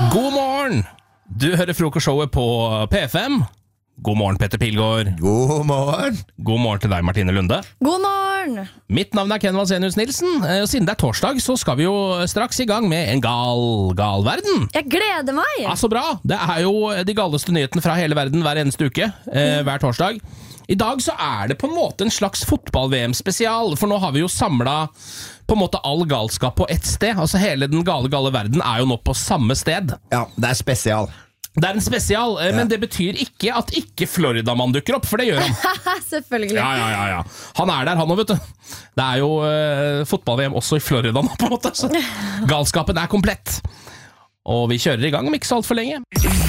God morgen! Du hører frokostshowet på P5. God morgen, Petter Pilgaard. God morgen. God morgen til deg, Martine Lunde. God morgen! Mitt navn er Ken Vasenius Nilsen. Siden det er torsdag, så skal vi jo straks i gang med en gal verden. Jeg gleder meg! Ja, så bra. Det er jo de galeste nyhetene fra hele verden hver eneste uke, hver torsdag. I dag så er det på en måte en slags fotball-VM-spesial, for nå har vi jo samlet på en måte all galskap på ett sted. Altså hele den gale verden er jo nå på samme sted. Ja, det er spesial. Det er en spesial, men det betyr ikke at ikke Floridamann dukker opp, for det gjør han. Selvfølgelig. Ja. Han er der, han også, vet du. Det er jo fotball-VM også i Florida nå, på en måte. Så galskapen er komplett. Og vi kjører i gang om ikke så alt for lenge.